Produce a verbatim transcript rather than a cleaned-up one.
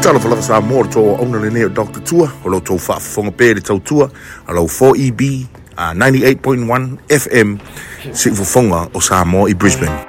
tala whalaka sa mōr tō auna le neo Doctor Tua, o lo tō whaafonga pēre tau tua, a lo four E B, uh, ninety-eight point one F M, si whafonga o Samoa i Brisbane.